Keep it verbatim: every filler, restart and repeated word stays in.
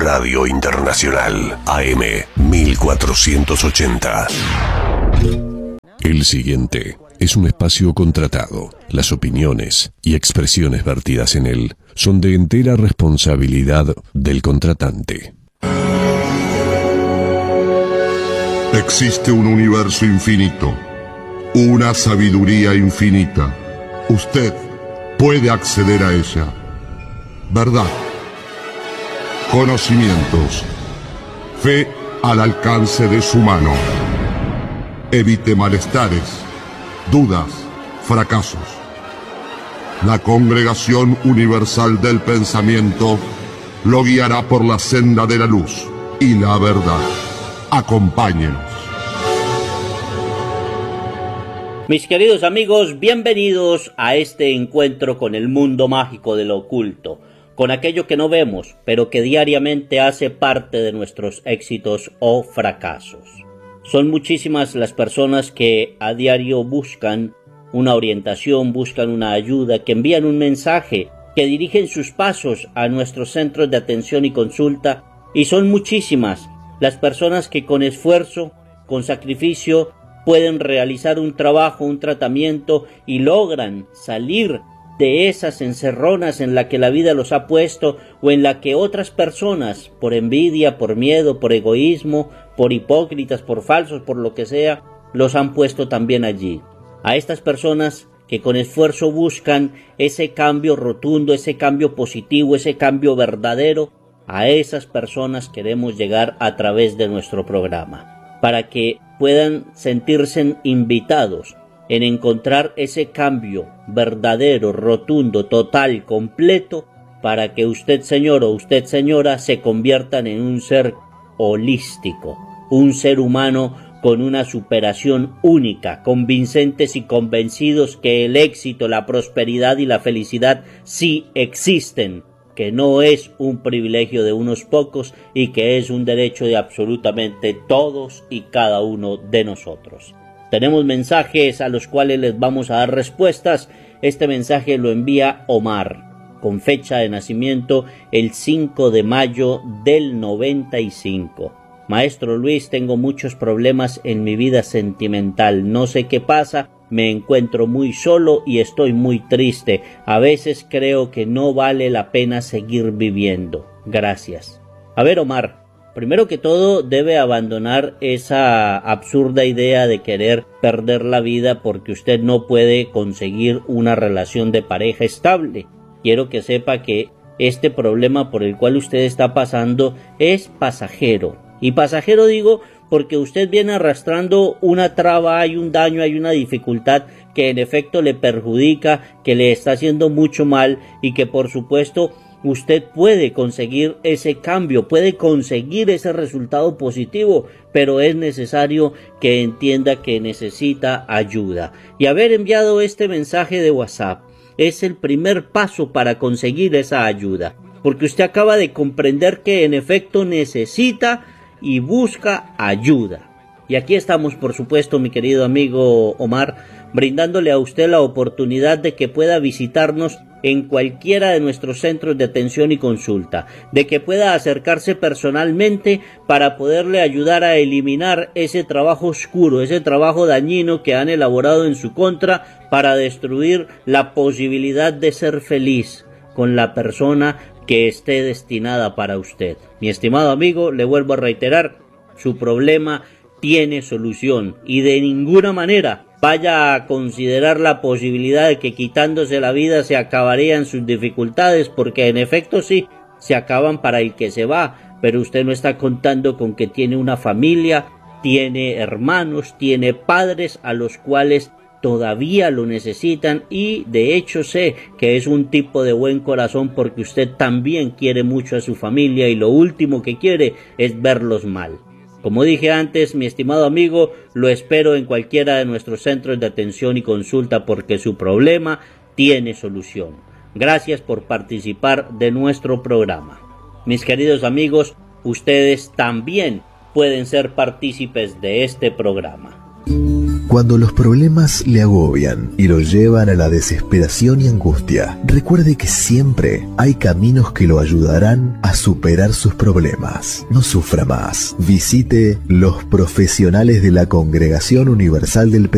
Radio Internacional A M mil cuatrocientos ochenta. El siguiente es un espacio contratado. Las opiniones y expresiones vertidas en él son de entera responsabilidad del contratante. Existe un universo infinito, una sabiduría infinita. Usted puede acceder a ella. Verdad, conocimientos, fe al alcance de su mano. Evite malestares, dudas, fracasos. La Congregación Universal del Pensamiento lo guiará por la senda de la luz y la verdad. Acompáñenos. Mis queridos amigos, bienvenidos a este encuentro con el mundo mágico de lo oculto, con aquello que no vemos, pero que diariamente hace parte de nuestros éxitos o fracasos. Son muchísimas las personas que a diario buscan una orientación, buscan una ayuda, que envían un mensaje, que dirigen sus pasos a nuestros centros de atención y consulta, y son muchísimas las personas que con esfuerzo, con sacrificio, pueden realizar un trabajo, un tratamiento y logran salir de esas encerronas en la que la vida los ha puesto o en la que otras personas, por envidia, por miedo, por egoísmo, por hipócritas, por falsos, por lo que sea, los han puesto también allí. A estas personas que con esfuerzo buscan ese cambio rotundo, ese cambio positivo, ese cambio verdadero, a esas personas queremos llegar a través de nuestro programa, para que puedan sentirse invitados en encontrar ese cambio verdadero, rotundo, total, completo, para que usted, señor, o usted, señora, se conviertan en un ser holístico, un ser humano con una superación única, convincentes y convencidos que el éxito, la prosperidad y la felicidad sí existen, que no es un privilegio de unos pocos y que es un derecho de absolutamente todos y cada uno de nosotros. Tenemos mensajes a los cuales les vamos a dar respuestas. Este mensaje lo envía Omar, con fecha de nacimiento el cinco de mayo del noventa y cinco. Maestro Luis, tengo muchos problemas en mi vida sentimental. No sé qué pasa, me encuentro muy solo y estoy muy triste. A veces creo que no vale la pena seguir viviendo. Gracias. A ver, Omar, primero que todo debe abandonar esa absurda idea de querer perder la vida porque usted no puede conseguir una relación de pareja estable. Quiero que sepa que este problema por el cual usted está pasando es pasajero. Y pasajero digo porque usted viene arrastrando una traba, hay un daño, hay una dificultad que en efecto le perjudica, que le está haciendo mucho mal y que por supuesto usted puede conseguir ese cambio, puede conseguir ese resultado positivo, pero es necesario que entienda que necesita ayuda. Y haber enviado este mensaje de WhatsApp es el primer paso para conseguir esa ayuda, porque usted acaba de comprender que en efecto necesita y busca ayuda. Y aquí estamos, por supuesto, mi querido amigo Omar, brindándole a usted la oportunidad de que pueda visitarnos en cualquiera de nuestros centros de atención y consulta, de que pueda acercarse personalmente para poderle ayudar a eliminar ese trabajo oscuro, ese trabajo dañino que han elaborado en su contra para destruir la posibilidad de ser feliz con la persona que esté destinada para usted. Mi estimado amigo, le vuelvo a reiterar, su problema tiene solución y de ninguna manera vaya a considerar la posibilidad de que quitándose la vida se acabarían sus dificultades, porque en efecto sí, se acaban para el que se va, pero usted no está contando con que tiene una familia, tiene hermanos, tiene padres a los cuales todavía lo necesitan y de hecho sé que es un tipo de buen corazón porque usted también quiere mucho a su familia y lo último que quiere es verlos mal. Como dije antes, mi estimado amigo, lo espero en cualquiera de nuestros centros de atención y consulta porque su problema tiene solución. Gracias por participar de nuestro programa. Mis queridos amigos, ustedes también pueden ser partícipes de este programa. Cuando los problemas le agobian y lo llevan a la desesperación y angustia, recuerde que siempre hay caminos que lo ayudarán a superar sus problemas. No sufra más. Visite los profesionales de la Congregación Universal del